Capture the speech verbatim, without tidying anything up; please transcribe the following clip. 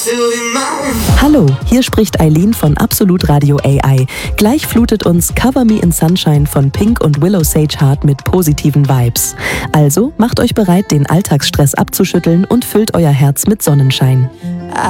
Hallo, hier spricht Eileen von Absolut Radio A I. Gleich flutet uns Cover Me in Sunshine von Pink und Willow Sage Heart mit positiven Vibes. Also macht euch bereit, den Alltagsstress abzuschütteln und füllt euer Herz mit Sonnenschein.